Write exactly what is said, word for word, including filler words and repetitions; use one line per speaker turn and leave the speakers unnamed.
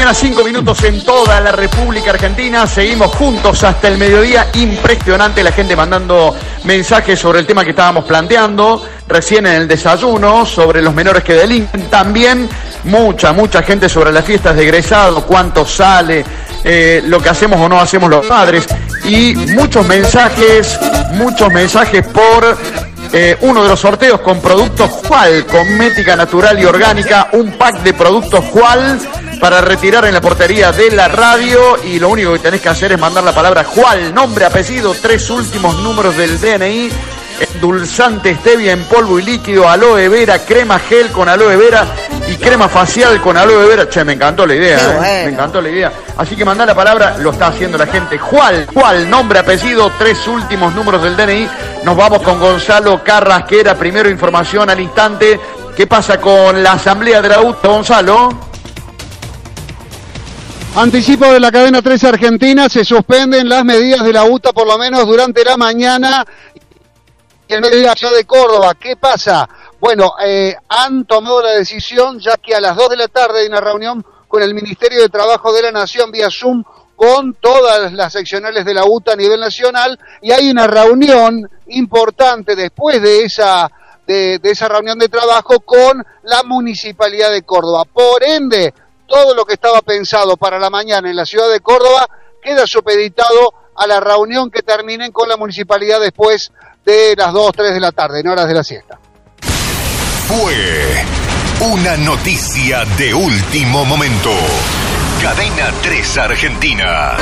mañana, cinco minutos en toda la República Argentina. Seguimos juntos hasta el mediodía. Impresionante la gente mandando mensajes sobre el tema que estábamos planteando recién en el desayuno, sobre los menores que delinquen. También mucha, mucha gente sobre las fiestas de egresado, cuánto sale, eh, lo que hacemos o no hacemos los padres. Y muchos mensajes, muchos mensajes por... Eh, uno de los sorteos con productos Jual, cosmética natural y orgánica, un pack de productos Jual para retirar en la portería de la radio, y lo único que tenés que hacer es mandar la palabra Jual, nombre, apellido, tres últimos números del D N I, endulzante stevia en polvo y líquido, aloe vera, crema gel con aloe vera y crema facial con aloe vera. Che, me encantó la idea,
Qué
eh.
bueno.
Me encantó la idea. Así que mandá la palabra, lo está haciendo la gente. Jual, Jual, nombre, apellido, tres últimos números del D N I. Nos vamos con Gonzalo Carrasquera. Primero información al instante. ¿Qué pasa con la asamblea de la U T A, Gonzalo?
Anticipo de la cadena tres Argentina, se suspenden las medidas de la U T A por lo menos durante la mañana y el mediodía ya de Córdoba. ¿Qué pasa? Bueno, eh, han tomado la decisión ya que a las dos de la tarde hay una reunión con el Ministerio de Trabajo de la Nación vía Zoom con todas las seccionales de la U T A a nivel nacional, y hay una reunión importante después de esa de, de esa reunión de trabajo con la Municipalidad de Córdoba. Por ende, todo lo que estaba pensado para la mañana en la ciudad de Córdoba queda supeditado a la reunión que terminen con la Municipalidad después de las dos, tres de la tarde, en horas de la siesta.
Fue una noticia de último momento. Cadena tres Argentina.